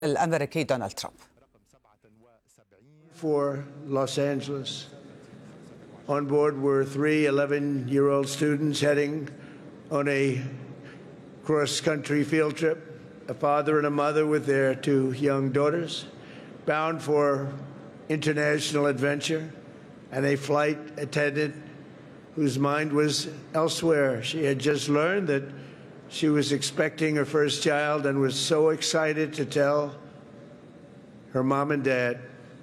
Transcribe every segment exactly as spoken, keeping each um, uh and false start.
الأمريكي دونالد ترامب. For Los Angeles. On board were three eleven-year-old students heading on a cross-country field trip, a father and a mother with their two young daughters, bound for international adventure, and a flight attendant whose mind was elsewhere. She had just learned that she was expecting her first child and was so excited to tell her mom and dad.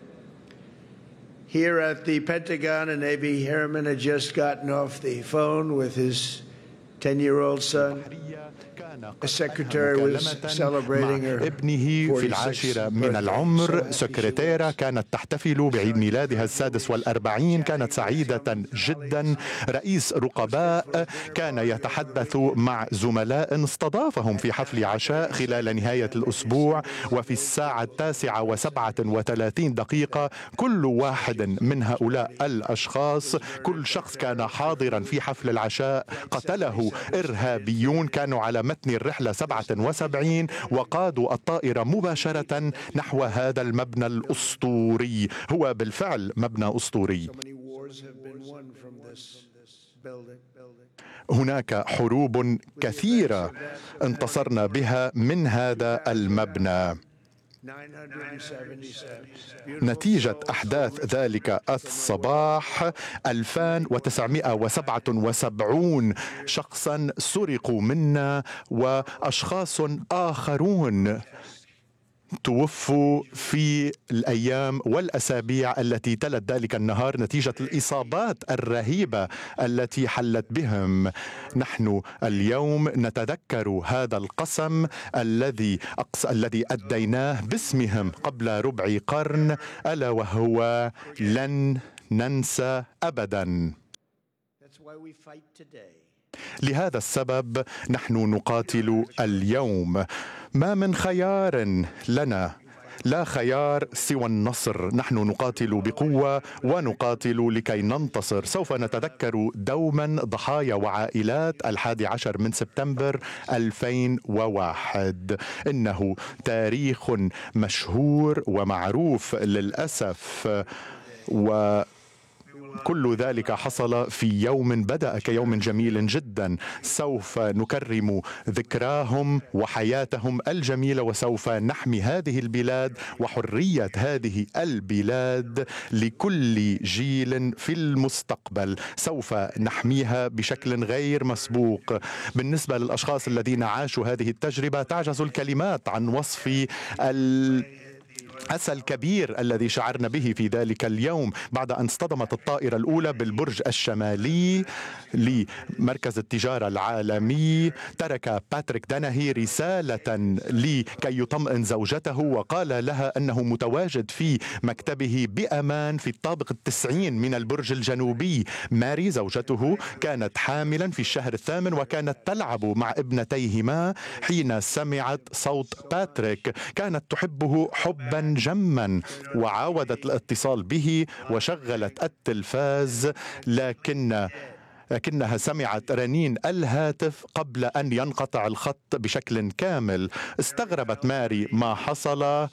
Here at the Pentagon, a Navy airman had just gotten off the phone with his ten-year-old son. The secretary was celebrating her ابنه في العاشرة من العمر. سكرتيرة كانت تحتفل بعيد ميلادها السادس والأربعين، كانت سعيدة جدا. رئيس رقباء كان يتحدث مع زملاء استضافهم في حفل عشاء خلال نهاية الأسبوع، وفي الساعة التاسعة وسبعة وثلاثين دقيقة كل واحد من هؤلاء الأشخاص، كل شخص كان حاضرا في حفل العشاء قتله إرهابيون كانوا على متن الرحلة سبعة وسبعين، وقادوا الطائرة مباشرة نحو هذا المبنى الأسطوري. هو بالفعل مبنى أسطوري. هناك حروب كثيرة انتصرنا بها من هذا المبنى. نتيجة أحداث ذلك الصباح ألفين وتسعمائة وسبعة وسبعين شخصا سرقوا منا، وأشخاص آخرون توفوا في الأيام والأسابيع التي تلت ذلك النهار نتيجة الإصابات الرهيبة التي حلت بهم. نحن اليوم نتذكر هذا القسم الذي أقص الذي أديناه باسمهم قبل ربع قرن، ألا وهو لن ننسى أبدا. لهذا السبب نحن نقاتل اليوم. ما من خيار لنا، لا خيار سوى النصر. نحن نقاتل بقوة ونقاتل لكي ننتصر. سوف نتذكر دوما ضحايا وعائلات الحادي عشر من سبتمبر ألفين وواحد. إنه تاريخ مشهور ومعروف للأسف، و كل ذلك حصل في يوم بدأ كيوم جميل جدا. سوف نكرم ذكراهم وحياتهم الجميلة، وسوف نحمي هذه البلاد وحرية هذه البلاد لكل جيل في المستقبل. سوف نحميها بشكل غير مسبوق. بالنسبة للأشخاص الذين عاشوا هذه التجربة تعجز الكلمات عن وصف ال الأسى الكبير الذي شعرنا به في ذلك اليوم بعد أن اصطدمت الطائرة الأولى بالبرج الشمالي لمركز التجارة العالمي. ترك باتريك داناهي رسالة لكي يطمئن زوجته، وقال لها أنه متواجد في مكتبه بأمان في الطابق التسعين من البرج الجنوبي. ماري زوجته كانت حاملا في الشهر الثامن، وكانت تلعب مع ابنتيهما حين سمعت صوت باتريك. كانت تحبه حبا جما، وعاودت الاتصال به وشغلت التلفاز، لكن لكنها سمعت رنين الهاتف قبل أن ينقطع الخط بشكل كامل. استغربت ماري ما حصل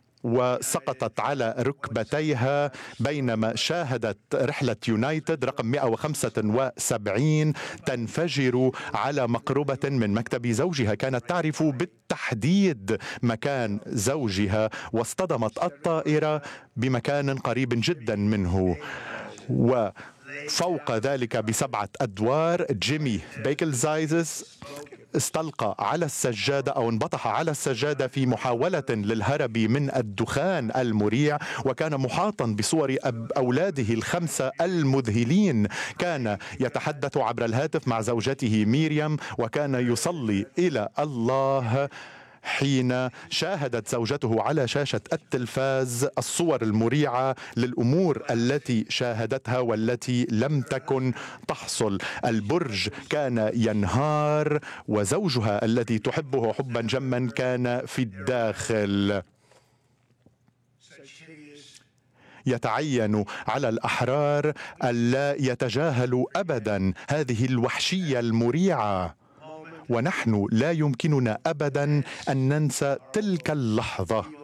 وسقطت على ركبتيها بينما شاهدت رحلة يونايتد رقم مئة وخمسة وسبعين تنفجر على مقربة من مكتب زوجها. كانت تعرف بالتحديد مكان زوجها، واصطدمت الطائرة بمكان قريب جدا منه. و فوق ذلك بسبعة أدوار جيمي بيكلزايزس استلقى على السجادة أو انبطح على السجادة في محاولة للهرب من الدخان المريع، وكان محاطا بصور أولاده الخمسة المذهلين. كان يتحدث عبر الهاتف مع زوجته ميريام، وكان يصلي إلى الله حين شاهدت زوجته على شاشة التلفاز الصور المريعة للأمور التي شاهدتها والتي لم تكن تحصل. البرج كان ينهار، وزوجها الذي تحبه حبا جما كان في الداخل. يتعين على الأحرار ألا يتجاهلوا أبدا هذه الوحشية المريعة، ونحن لا يمكننا أبدا أن ننسى تلك اللحظة